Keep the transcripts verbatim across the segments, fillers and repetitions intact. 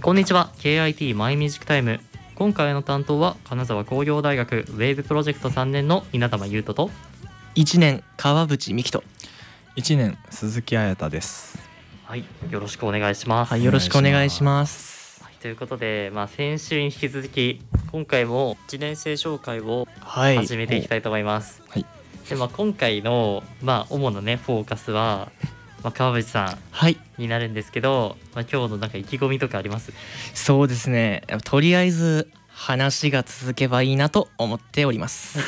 こんにちは。 ケーアイティー マイミュージックタイム。今回の担当は金沢工業大学ウェーブプロジェクトさんねんの稲玉優斗といちねん川淵美希といちねん鈴木彩太です。 はい、よろしくお願いします。 はい、よろしくお願いします。 はい、ということで、まあ、先週に引き続き今回もいちねん生紹介をはい始めていきたいと思います。 はい。 で、まあ、今回の、まあ、主なねフォーカスは、まあ、川淵さはい、 んになるんですけど、まあ、今日のなんか意気込みとかあります？ そうですね、とりあえず話が続けばいいなと思っております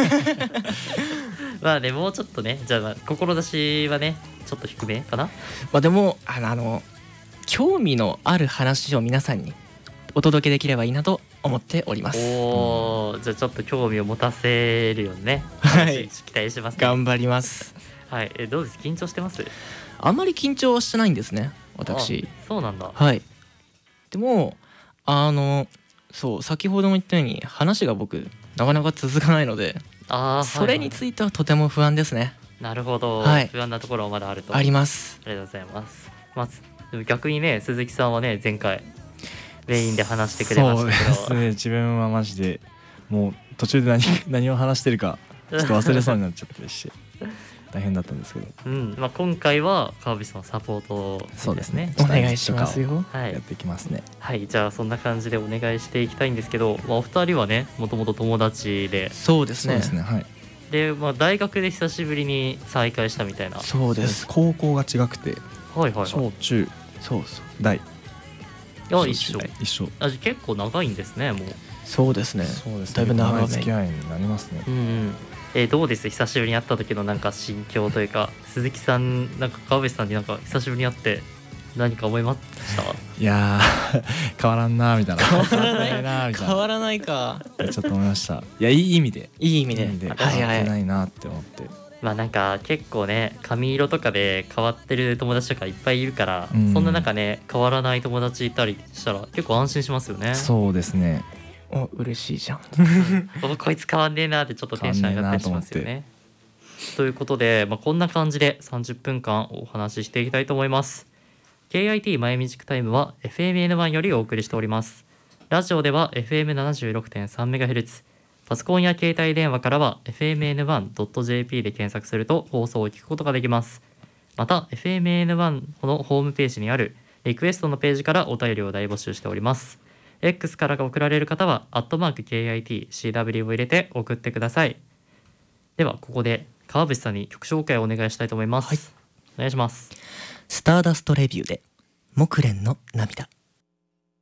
まあね、もうちょっとね、じゃあ、まあ、志はねちょっと低めかな。 まあでもあのあの興味のある話を皆さんにお届けできればいいなと思っております。 おー、じゃあちょっと興味を持たせるよね。 はい期待しますね。 頑張ります。 はい、えどうです？緊張してます？ あんまり緊張はしてないんですね、私。 あ、そうなんだ。 はい。でもあのそう先ほども言ったように話が僕なかなか続かないので、 あ、 それについてはとても不安ですね。 なるほど、 はい、 不安なところはまだあると。 あります。 ありがとうございます。まあ、でも逆にね、鈴木さんはね前回メインで話してくれましたけど、 そうですね、自分はマジでもう途中で何何を話してるかちょっと忘れそうになっちゃったりして大変だったんですけど、 うん、まあ、今回は川淵さんサポートですね。 そうですね、 お願いしますよ。 はいやっていきますね。 はい、じゃあそんな感じでお願いしていきたいんですけど、まあ、お二人はねもともと友達で、 そうですね。 そうですね、はい。 で、まあ、大学で久しぶりに再会したみたいな。 そうです。 高校が違くて、 はいはいはい。 小中そうそう。 大あ、一緒。 一緒。 あ、じゃあ結構長いんですね、もう。 そうですね。 そうですね、 だいぶ長め。 長い付き合いになりますね。 うん、うん。えーどうです？久しぶりに会った時のなんか心境というか、鈴木さんなんか川淵さんになんか久しぶりに会って何か思いました？ いやー変わらんなーみたいな、 変わらない変わらなーみたい変わらないか。 なちょっと思いました。いや、いい意味でいい意味で。 いい意味ではい変わっては。 ないいなって思って、 まあなんか結構ね髪色とかで変わってる友達とかいっぱいいるから、 うんそんな中ね変わらない友達いたりしたら結構安心しますよね。 そうですね。 お、嬉しいじゃん。 おこいつ変わんねえなってちょっとテンション上がったりしますよね。ということで、まあ、こんな感じでさんじゅっぷんかんお話ししていきたいと思います。 ケーアイティー マイミュージックタイムは エフエムエヌワン よりお送りしております。ラジオでは エフエムななじゅうろくてんさんメガヘルツ、 パソコンや携帯電話からは エフエムエヌワンドットジェーピー で検索すると放送を聞くことができます。また エフエムエヌワン のホームページにあるリクエストのページからお便りを大募集しております。 X からが送られる方はアットマーク ケーアイティーシーダブリュー を入れて送ってください。ではここで川淵さんに曲紹介をお願いしたいと思います。 はい、 お願いします。 スターダストレビューで木蓮の涙。